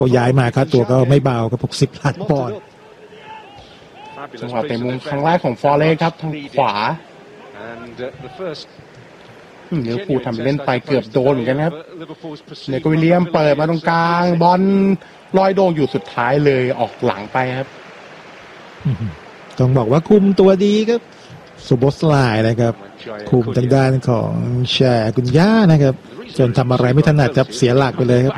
ก็ย้ายมาค่าตัวก็ไม่เบาครับ60 ล้านปอนด์จังหวะเตะมุมครั้งแรกของฟอร์เรสครับทางขวาเดี๋ยวปูทำเล่นไปเกือบโดนเหมือนกันครับเนโกวิลเลียมเปิดมาตรงกลางบอลลอยโด่งอยู่สุดท้ายเลยออกหลังไปครับต้องบอกว่าคุมตัวดีครับซูโบสไลน์นะครับคุมทางด้านของแชร์กุนย่านะครับจนทำอะไรไม่ถนัดครับเสียหลักไปเลยครับ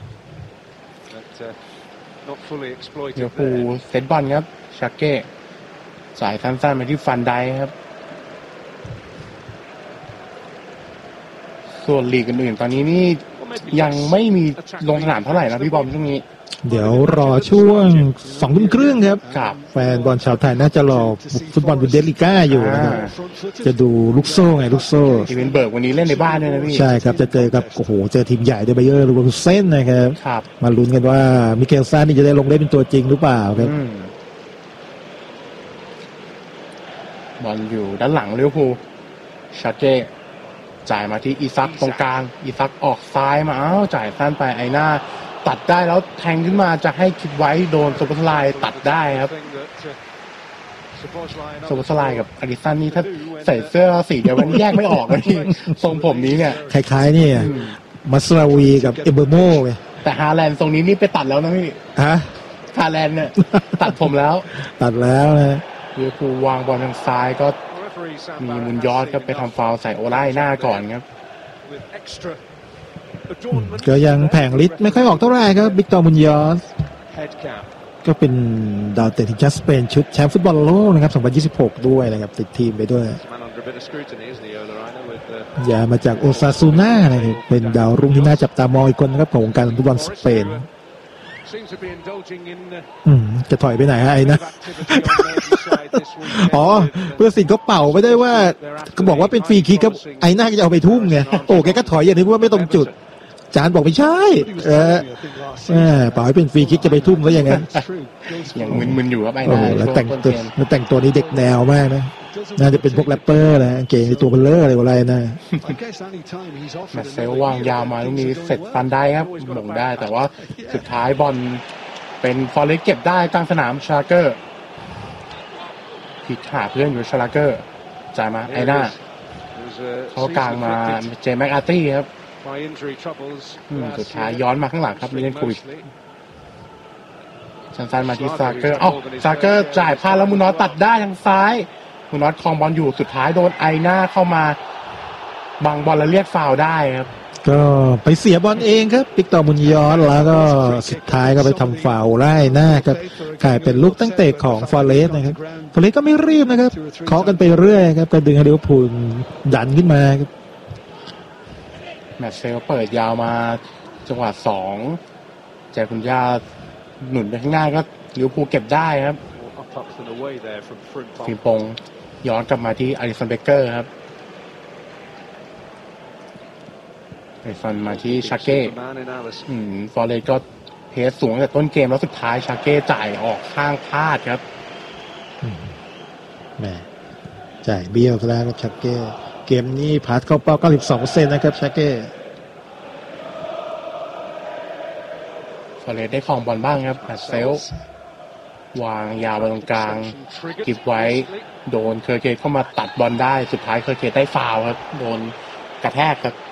เดี๋ยวปูเซตบอลครับชาเก้สายสั้นๆมาที่ฟันไดครับส่วนลีกอื่นๆตอนนี้นี่ยังไม่มีลงสนามเท่าไหร่นะพี่บอมช่วงนี้เดี๋ยวรอช่วง20:30ครับแฟนบอลชาวไทยน่าจะรอฟุตบอลบุนเดสลีก้าอยู่นะครับจะดูลูกโซ่ไงลูกโซ่อีเวนเบิร์กวันนี้เล่นในบ้านด้วยนะพี่ใช่ครับจะเจอกับโอ้โหเจอทีมใหญ่เดอะไบเยอร์ลูเวอร์เซนนะครับมาลุ้นกันว่ามิเกลซ่านี่จะได้ลงเล่นเป็นตัวจริงหรือเปล่าครับบอลอยู่ด้านหลังลิเวอร์พูลชาเก้จ่ายมาที่อีซักตรงกลางอีซักออกซ้ายมาจ่ายสั้นไปไอหน้าตัดได้แล้วแทงขึ้นมาจะให้คิดไว้โดนซูเปอร์สไลด์ตัดได้ครับซูเปอร์สไลด์กับอาริสันนี่ถ้าใส่เสื้อสีเดียวกันแยกไม่ออกเลยที่ทรงผมนี้เนี่ยคล้ายๆนี่มัสราวีกับเอเบอร์โม่ไงแต่ฮาแลนด์ทรงนี้นี่ไปตัดแล้วนะพี่ฮาแลนด์เนี่ยตัดผมแล้วตัดแล้วนะลิเวอร์พูลวางบอลทางซ้ายก็มีมุนยอดก็ไปทำฟาวล์ใส่โอไลหน้าก่อนครับก็ยังแผงฤทธิ์ไม่ค่อยออกเท่าไหร่ครับบิกตอร์มุนยอสก็เป็นดาวเตะทีมชาติสเปนชุดแชมป์ฟุตบอลโลกนะครับ2026ด้วยนะครับติดทีมไปด้วยอย่ามาจากโอซาซูน่านะครับเป็นดาวรุ่งที่น่าจับตามองอีกคนนะครับของวงการฟุตบอลสเปนจะถอยไปไหนไอ้นะอ๋อเพื่อสิ่งก็เป่าไม่ได้ว่าก็บอกว่าเป็นฟรีคิกครับไอ้น่าจะเอาไปทุ่มไงโอ้แกก็ถอยอย่างนี้ว่าไม่ตรงจุดจานบอกไม่ใช่เป่าให้เป็นฟรีคิกจะไปทุ่มแล้วอย่างนั้นอย่างมึนๆอยู่ครับไอ้น่าแล้วแต่งตัวนี้เด็กแนวมากนะน่าจะเป็นพวกแรปเปอร์นะเก่งในตัวเบลเลอร์อะไรนะแมตเซลวางยาวมาตรงนี้เสร็จฟันได้ครับหม่งได้แต่ว่าสุดท้ายบอลเป็นฟอร์เรสเก็บได้กลางสนามชาเกอร์ผิดหาเพื่อนอยู่ชาเกอร์จ่ายมาไอน่าเขากลางมาเจแม็กอาร์ตี้ครับสุดท้ายย้อนมาข้างหลังครับมิเลนโควิชสั้นๆมาที่ซาเกอร์ซาเกอร์จ่ายพลาดแล้วมูนอสตัดได้ทางซ้ายมูนอสคลองบอลอยู่สุดท้ายโดนไอน่าเข้ามาบังบอลแล้วเรียกฟาวล์ได้ครับก็ไปเสียบอลเองครับปิกตอร์มุนยอสแล้วก็สุดท้ายก็ไปทำฟาวล์ไล่หน้าครับกลายเป็นลูกตั้งเตะของฟอร์เรสนะครับฟอร์เรสก็ไม่รีบนะครับเคาะกันไปเรื่อยครับก็ดึงให้ลิเวอร์พูลดันขึ้นมาครับแมตช์เซลเปิดยาวมาจังหวะ2แจกคุณย่าหนุนไปข้างหน้าก็ลิเวอร์พูลเก็บได้ครับฟิมปงย้อนกลับมาที่อลิสันเบเกอร์ครับไอฟันมาที่ชาเก้ฟอร์เรสก็เพสสูงแต่ต้นเกมแล้วสุดท้ายชาเก้จ่ายออกข้างพลาดครับแหมจ่ายเบี้ยวซะแล้วครับชาเก้เกมนี้พาสเข้าเป้า 92% นะครับชาเก้ฟอร์เรสได้ครองบอลบ้างครับแมตเซลวางยาวไปตรงกลางเก็บไว้โดนเคอร์เกตเข้ามาตัดบอลได้สุดท้ายเคอร์เกตได้ฟาวล์ครับโดนกระแทกครับ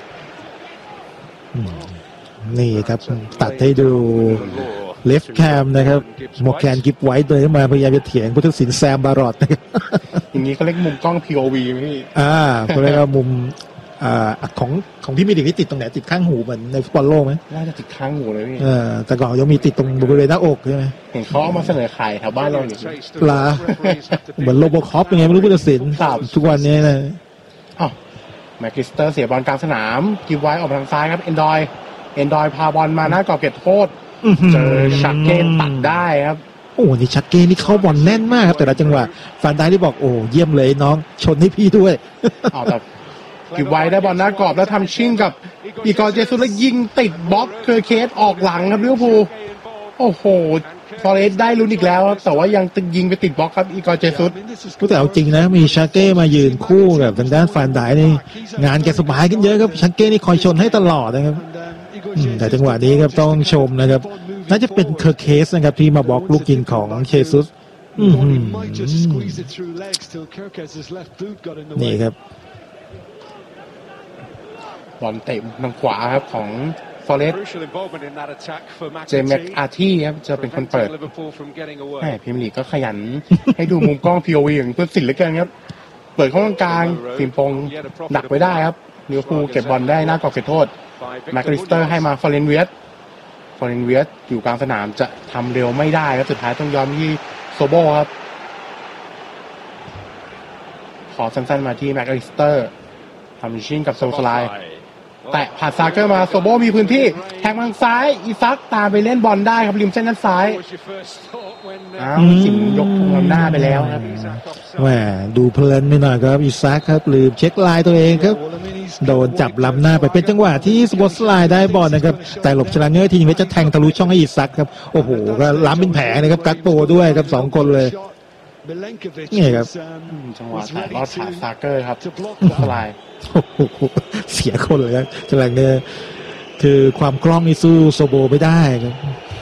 นี่ครับตัดให้ดูเลฟแคมนะครับโมแคนกิฟไว้เดินมาพยายามจะเถียงผู้ตัดสินแซมบารอดนะครับอย่างนี้เขาเรียกมุมกล้อง POV พี่เขาเรียกว่ามุมของพี่มีดิที่ติดตรงไหนติดข้างหูเหมือนในฟุตบอลโลกไหมน่าจะติดข้างหูเลยพี่แต่ก่อนยังมีติดตรงบริเวณหน้าอกใช่ไหมเห็นเขาเอามาเสนอขายแถวบ้านเราอย่างนี้ลาเหมือนโลโบคอปยังไงไม่รู้ผู้ตัดสินทุกวันนี้นะแม็กกิสเตอร์เสียบอลกลางสนามกิฟไว้ออกทางซ้ายครับเอนดอยพาบอลมาหน้ากรอบเขตโทษเจอชักเก้ตัดได้ครับโอ้นี่ชักเก้นี่เข้าบอลแน่นมากครับแต่ละจังหวะฟันได้ที่บอกโอ้เยี่ยมเลยน้องชนให้พี่ด้วยแต่กิฟไว้ได้บอลหน้ากรอบแล้วทำชิ่งกับอีกอร์เจซุสแล้วยิงติดบล็อกเคอร์เคสออกหลังครับลิเวอร์พูลโอ้โหฟอร์เรสได้ลุ้นอีกแล้วแต่ว่ายังยิงไปติดบล็อกครับอีกอร์เจซุสแต่เอาจริงนะมีชักเก้มายืนคู่กับทางด้านฟันได้นี่งานแกสบายขึ้นเยอะครับชักเก้นี่คอยชนให้ตลอดนะครับแต่จังหวะนี้ครับต้องชมนะครับน่าจะเป็นเคอร์เคสนะครับที่มาบล็อกลูกยิงของเชซุสนี่ครับบอลเตะทางขวาครับของฟอเรสต์เจมส์อาร์ที่ครับจะเป็นคนเปิดแหมพรีเมียร์ลีกก็ขยัน ให้ดูมุมกล้อง POV อย่างเพื่อนสินเหลือเกินครับเปิดเข้ากลางฟิล์มปงดักไว้ได้ครับลิเวอร์พูลเก็บบอลได้หน้ากรอบเขตโทษแม็กอลิสเตอร์ให้มาฟอเรนเวียสอยู่กลางสนามจะทำเร็วไม่ได้ครับสุดท้ายต้องยอมที่โซโบครับขอสั้นๆมาที่แม็กอลิสเตอร์ทำชิ่งกับโซสไลด์แต่ผ่านซาเกอร์มาโซโบมีพื้นที่แทงทางซ้ายอีซักตามไปเล่นบอลได้ครับริมเส้นด้านซ้ายสิงยกลำหน้าไปแล้วครับแหมดูเพลินไปหน่อยครับอีซักครับลืมเช็คลายตัวเองครับโดนจับล้ำหน้าไปเป็นจังหวะที่สปอร์ตไลน์ได้บอลนะครับแต่หลบชลาเนอร์ทีนี้จะแทงทะลุช่องให้อีซักครับโอ้โหก็ล้ำเป็นแผลนะครับกักโปด้วยครับ2คนเลยนี่ครับจังหวะถ่ายรอดขาซาเกอร์ครับสไลด์เสียคนเลยครับชลาเนอร์คือความคล่องนี่สู้โซโบไม่ได้ครับ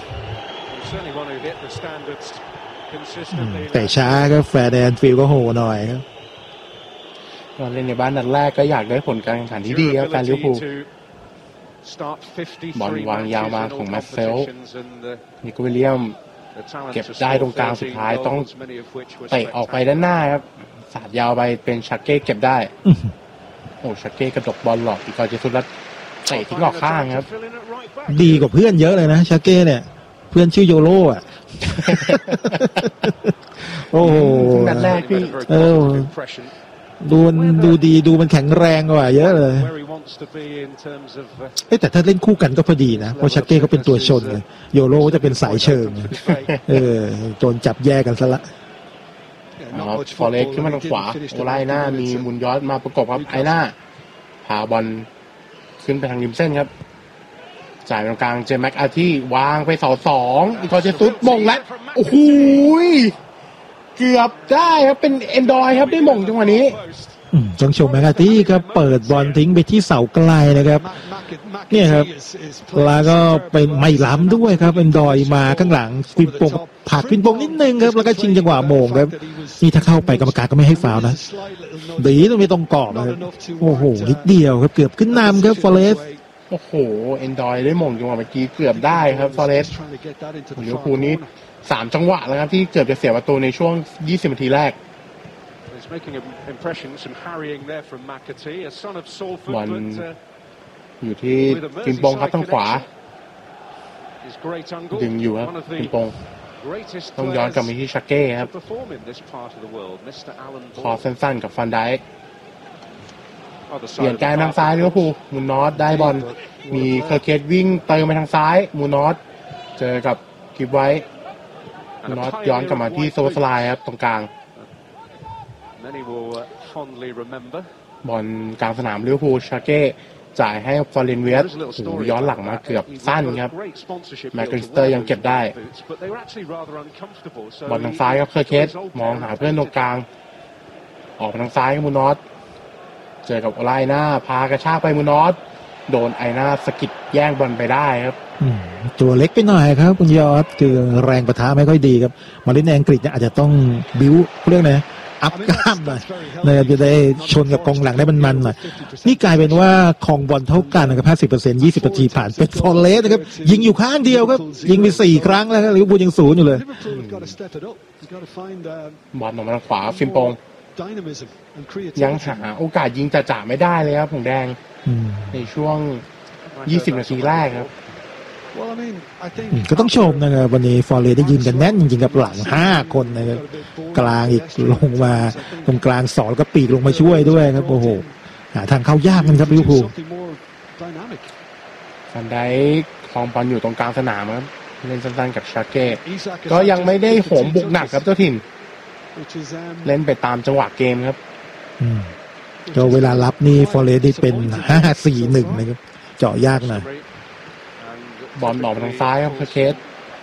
แต่ช้าก็แฟร์แดนฟิลก็โหหน่อยครับตอนเล่นในบ้านนัดแรกก็อยากได้ผลการแข่งขันที่ดีครับแฟนลิเวอร์พูลบอลวางยาวมาของแมสเซลนิโคลวิลเลียมเก็บได้ตรงกลางสุดท้ายต้องเตะออกไปด้านหน้าครับสาดยาวไปเป็นชักเก้เก็บได้โอ้ชักเก้กระดกบอลหลอกอีกอเจสุรัตเตะทิ้งออกข้างครับดีกว่าเพื่อนเยอะเลยนะชักเก้เนี่ยเพื่อนชื่อโยโร่อ่ะโอ้โหนัดแรกพี่ดูดีดูมันแข็งแรงกว่าเยอะเลยแต่ถ้าเล่นคู่กันก็พอดีนะเพราะชักเก้เขาเป็นตัวชนเลยโยโร่จะเป็นสายเชิงโดนจับแยกกันซะละฟอเรสต์ขึ้นมาทางขวาโอไลน่ามีมุนยอดมาประกบครับไอน่าพาบอลขึ้นไปทางริมเส้นครับจ่ายตรงกลางเจมส์แม็กอาร์ที่วางไป2-2อีกอเจซุสมงและโอ้โหเกือบได้ครับเป็นเอนดอยครับได้มงจังหวะนี้จังโฉมแมกาตี้ครับเปิดบอลทิ้งไปที่เสาไกลนะครับเนี่ยครับแล้วก็เป็นไม่ล้ำด้วยครับเอนดอยมาข้างหลังควินปงผักควินปงนิดนึงครับแล้วก็ชิงจังหวะโมงครับนี่ถ้าเข้าไปกรรมการก็ไม่ให้ฟาวล์นะดีต้องไม่ตรงกรอบนะครับโอ้โหนิดเดียวครับเกือบขึ้นนำครับฟอเรสต์โอ้โหเอนดอยได้มงจังหวะเมื่อกี้เกือบได้ครับฟอเรสต์ลิเวอร์พูลนี้3จังหวะแล้วครับที่เกือบจะเสียประตูในช่วง20นาทีแรกบอลอยู่ที่ฟินปงครับทางขวาดึงอยู่ครับฟินปงต้องย้อนกลับมาที่ชักเก้ครับคอสั้นๆกับฟันไดค์เปลี่ยนการทางซ้ายลิเวอร์พูลมูนอสได้บอลมีเคอร์เคสวิ่งเติมไปทางซ้ายมูนอสเจอกับกิฟไว้นอตย้อนกลับมาที่โซสไลด์ครับตรงกลางบอลกลางสนามลิเวอร์พูลชาเก้จ่ายให้ฟอร์เรนเวียสย้อนหลังมาเกือบสั้นครับแม็กอลิสเตอร์ยังเก็บได้บอลทางซ้ายครับเคอร์เคสมองหาเพื่อนตรงกลางออกไปทางซ้ายมูนอสเจอกับโอไลน่าพากระชากไปมูนอสโดนไอน่าสกิดแย่งบอลไปได้ครับตัวเล็กไปหน่อยครับคุณยอดคือแรงประทะไม่ค่อยดีครับมาเล่นในอังกฤษเนี่ยอาจจะต้องบิ้วเรื่องนะอัพกล้ามหน่อยเลยจะได้ชนกับกองหลังได้มันหน่อยนี่กลายเป็นว่าครองบอลเท่ากันนะครับ 50% 20 นาทีผ่านเป็นฟอร์เรสต์นะครับยิงอยู่ข้างเดียวครับยิงไป4ครั้งแล้วครับลิเวอร์พูลยัง0อยู่เลยบอลออกมาทางขวาฟิมปงยังหาโอกาสยิงจ่าไม่ได้เลยครับผงแดงในช่วง20นาทีแรกครับก็ต้องชมนะครับวันนี้ฟอร์เรสต์ได้ยืนกันแน่นจริงๆกับหลัง5คนนะครับกลางอีกลงมาตรงกลาง2แล้วก็ปีกลงมาช่วยด้วยครับโอ้โหหาทางเข้ายากมันครับลิเวอร์พูลฟันไดค์ครองบอลอยู่ตรงกลางสนามครับเล่นสั้นๆกับชาเก้ก็ยังไม่ได้โหมบุกหนักครับเจ้าถิ่นเล่นไปตามจังหวะเกมครับก็เวลารับนี่ฟอร์เรสต์นี่เป็น 5-4-1 นะครับเจาะยากหน่อยบอลออกมาทางซ้ายครับเคส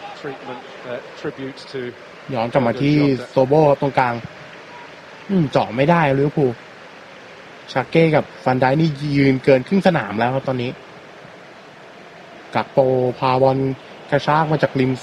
ย้อนกลับมาที่โซโบตรงกลางเจาะไม่ได้ลิเวอร์พูลชาเก้กับฟันไดนี่ยืนเกินครึ่งสนามแล้วครับตอนนี้กักโปพาบอลกระชากมาจากริม